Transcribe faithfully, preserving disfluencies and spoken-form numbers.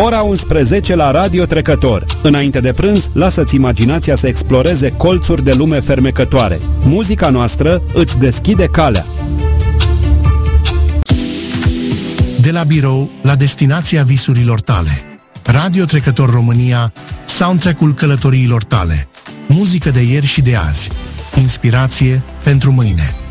Ora unsprezece la Radio Trecător. Înainte de prânz, lasă-ți imaginația să exploreze colțuri de lume fermecătoare. Muzica noastră îți deschide calea. De la birou la destinația visurilor tale. Radio Trecător România, soundtrack-ul călătoriilor tale. Muzică de ieri și de azi. Inspirație pentru mâine.